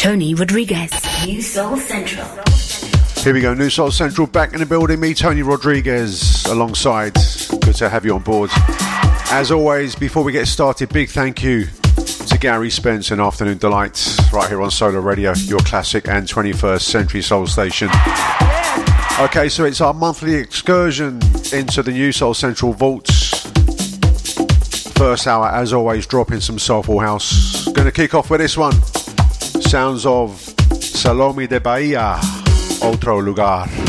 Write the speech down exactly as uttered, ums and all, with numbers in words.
Tony Rodriguez. New Soul Central. Here we go, New Soul Central back in the building. Me, Tony Rodriguez, alongside. Good to have you on board. As always, before we get started, big thank you to Gary Spence and Afternoon Delights right here on Solar Radio, your classic and twenty-first century soul station. Okay, so it's our monthly excursion into the New Soul Central vaults. First hour, as always, dropping some soulful house. Going to kick off with this one. Sounds of Salome de Bahia, Otro Lugar.